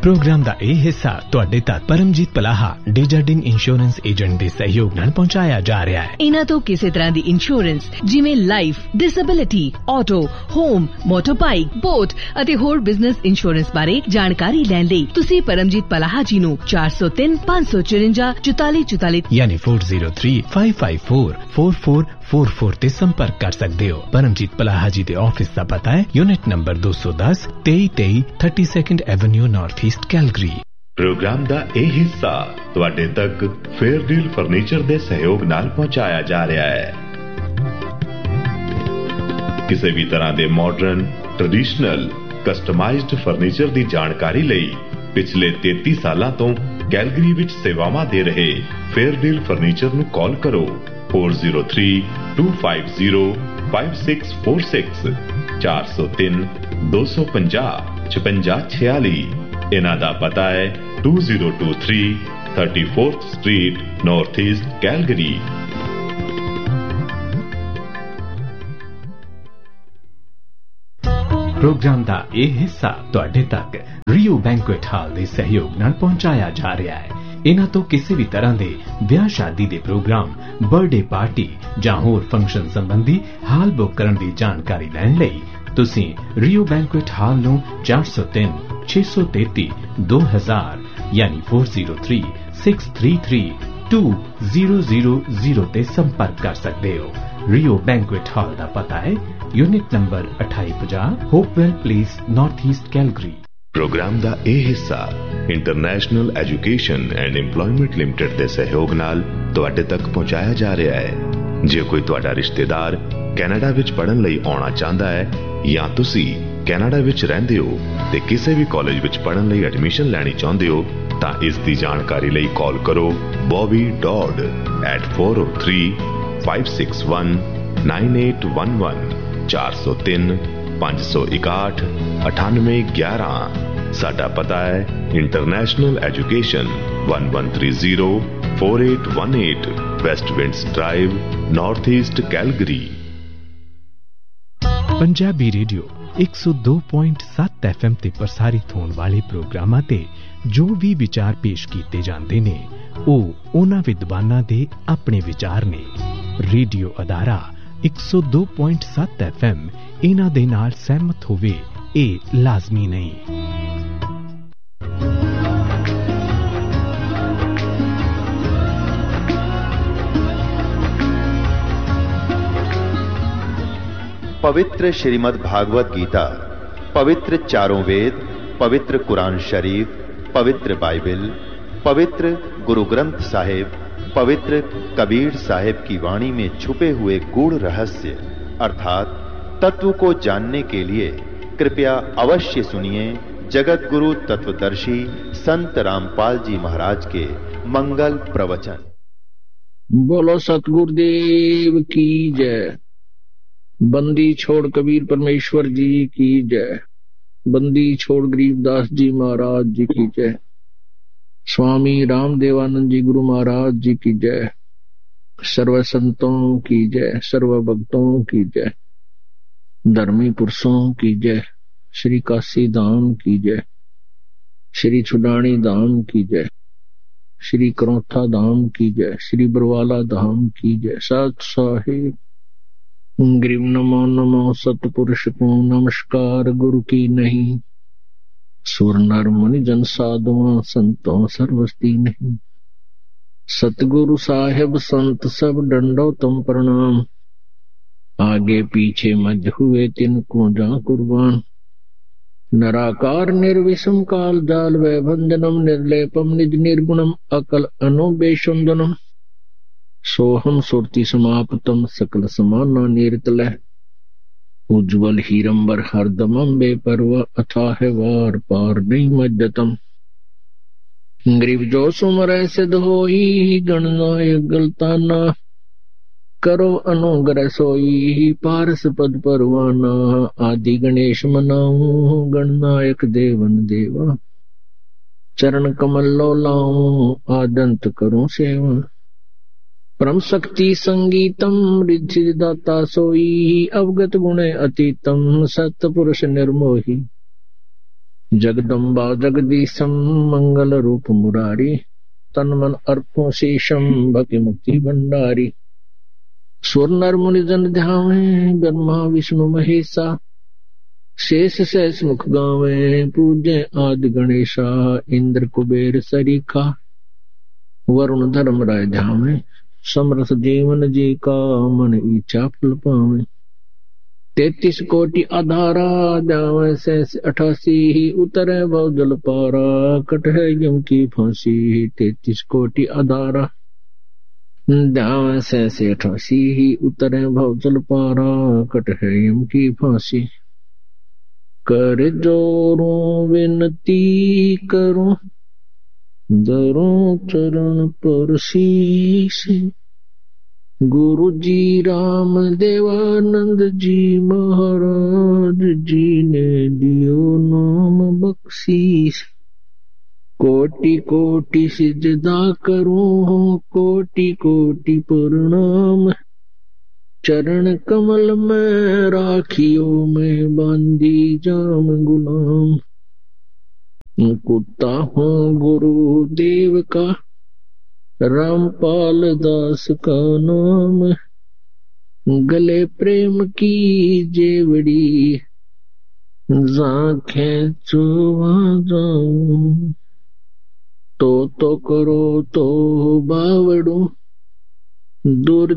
Programme का यह हिस्सा तुहाडे तक परमजीत पलाहा डेजर्डिन इंश्योरेंस एजेंट के सहयोग नाल पहुंचाया जा रहा है। इन्हां तो किसी तरह की इंश्योरेंस जिवें life, disability, auto, home, motor bike, boat अते होर बिजनेस इंश्योरेंस बारे जानकारी लैण लई तुसीं परमजीत पलाहा जी नूं 403 554 44 44 यानी 4035544444 ते संपर्क कर सकते हो। परमजीत पलाहा जी के ऑफिस का पता है unit number 210 2323 32nd Avenue north east Calgary. Programme का यह हिस्सा तुहाडे तक फेयरडील फर्नीचर के सहयोग नाल पहुंचाया जा रहा है। किसी भी तरह के मॉडर्न, ट्रेडिशनल, कस्टमाइज्ड फर्नीचर की जानकारी लई पिछले 33 सालों तो कैलगरी विच सेवावां दे रहे फेयरडील फर्नीचर नूं कॉल करो 4032505646 403 250 5646। इन्हां दा पता है 2023 34th street north east Calgary. Programme का यह हिस्सा तुहाडे तक रियो बैंकुएट हाल के सहयोग नाल पहुंचाया जा रहा है। इन्हां तो किसी भी तरह के ब्याह शादी के प्रोग्राम, बर्थडे पार्टी जां होर फंक्शन संबंधी हाल बुक करने की जानकारी लैण लई तुसीं रियो बैंकुएट हाल नूं 403 633 2000 यानी 403 633 2000 ते संपर्क कर सकते हो। रियो बैंकुएट हॉल का पता है unit number 2850 Hopewell place north east Calgary. Programme का यह हिस्सा international education and employment limited के सहयोग नाल तुहाडे तक पहुंचाया जा रहा है। जे कोई तुहाडा रिश्तेदार कैनेडा विच पढ़न लई आउणा चाहता है या तुसी कैनेडा विच रहिंदे हो ते किसी भी कॉलेज विच पढ़न लई एडमिशन लैनी चाहुंदे हो तां इस दी जानकारी लई कॉल करो बॉबी डॉड at 403 561 9811 403 561 9811। साडा पता है international education 1130 4818 waste winds drive north east Calgary. Punjabi radio 102.7 FM ते प्रसारित होने वाले प्रोग्रामां ते जो भी विचार पेश किए जाते ने ओ उन्हां विद्वानां दे अपने विचार ने। रेडियो अदारा 102.7 FM इन्हां दे नाल सहमत होवे ए लाजमी नहीं। पवित्र श्रीमद् भागवत गीता, पवित्र चारों वेद, पवित्र कुरान शरीफ, पवित्र बाइबल, पवित्र गुरु ग्रंथ साहिब, पवित्र कबीर साहिब की वाणी में छुपे हुए गूढ़ रहस्य अर्थात तत्व को जानने के लिए कृपया अवश्य सुनिए जगत गुरु तत्वदर्शी संत रामपाल जी महाराज के मंगल प्रवचन। बोलो सतगुरुदेव की जय। बंदी छोड़ कबीर परमेश्वर जी की जय। बंदी छोड़ गरीबदास जी महाराज जी की जय। स्वामी रामदेवानंद जी गुरु महाराज जी की जय। सर्व संतों की जय, सर्व भक्तों की जय, धर्मी पुरुषों की जय, श्री काशी धाम की जय, श्री छुडानी धाम की जय, श्री करौथा धाम की जय, श्री बरवाला धाम की जय। सत साहिब ग्रीव नमो नमो सतपुरुष को नमस्कार गुरु की नहीं। सुर नर मुनि जन साधुआ संतों सर्वस्ती नहीं। सतगुरु साहेब संत सब डंडो तुम प्रणाम। आगे पीछे मज हुए तिनको जा कुर्बान। नराकार निर्विषम काल जाल वै भंजनम निर्लेपम निज निर्गुणम अकल अनुबेशुंदनम। सोहम सुरति समाप्तम सकल समाना नीरतलह। उज्ज्वल हीरंबर हरदमम बेपरव अथाह वार पार नहीं मज्जतम। ग्रीव जो सुमरै सिद्ध होई गणनायक गलताना। करो अनुग्रह सोई पारस पद परवाना। आदि गणेश मनाऊं गणनायक देवन देवा। चरण कमल लो लाऊं आदंत करूं सेवा। परम शक्ति संगीतम रिद्धि दाता सोई। अवगत गुणे अतीतम सत्पुरुष निर्मोही। जगदम्बा जगदीशम मंगल रूप मुरारी, तन मन अर्पो शेषम भक्ति मुक्ति भंडारी। सुर नर मुनि जन ध्यावे, ब्रह्मा विष्णु महेशा, शेष शेष मुख गावे, पूजे आदि गणेशा। इंद्र कुबेर सरीखा, वरुण धर्म राय ध्यावे, समरथ जीवन जी का, मन इच्छा फल पावे। 33 कोटि आधारा, ध्यावे शेष 88, उतरे भव जल पारा, कट है यम की फांसी। 33 कोटि आधारा, ध्यावे शेष 88, उतरे भव जल पारा, कट है यम की फांसी। कर जोरों विनती करूं, दरों चरण पर शीश। गुरु जी राम देवानंद जी महाराज जी ने दियो नाम बख्शीश। कोटि कोटि सिजदा करूं, कोटि कोटि प्रणाम। चरण कमल में राखियो, मैं बांधी जाम गुलाम। कुत्ता हूँ गुरुदेव का, रामपाल दास का नाम। गले प्रेम की जेवड़ी, जांखें चुवा जाऊं। तो करो तो बावड़ू, दूर